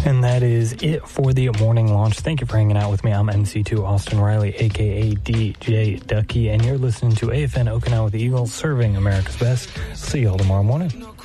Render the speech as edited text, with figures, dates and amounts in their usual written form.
And that is it for the morning launch. Thank you for hanging out with me. I'm MC2 Austin Riley, a.k.a. DJ Ducky, and you're listening to AFN Okinawa with the Eagles, serving America's best. See you all tomorrow morning.